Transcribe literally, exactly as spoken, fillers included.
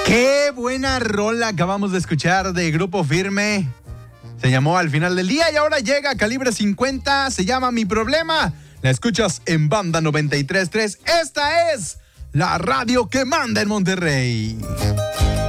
Qué buena rola acabamos de escuchar de Grupo Firme. Se llamó Al Final del Día y ahora llega Calibre cincuenta. Se llama Mi Problema. La escuchas en Banda noventa y tres punto tres. Esta es la radio que manda en Monterrey.